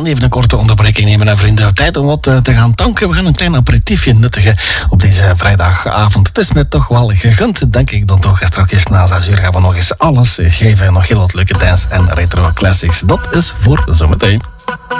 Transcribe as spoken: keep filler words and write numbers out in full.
gaan even een korte onderbreking nemen, hè, vrienden. Tijd om wat uh, te gaan tanken. We gaan een klein aperitiefje nuttigen op deze vrijdagavond. Het is me toch wel gegund, denk ik dan toch. Straks na zes uur gaan we nog eens alles geven. Nog heel wat leuke dance en retro classics. Dat is voor zometeen.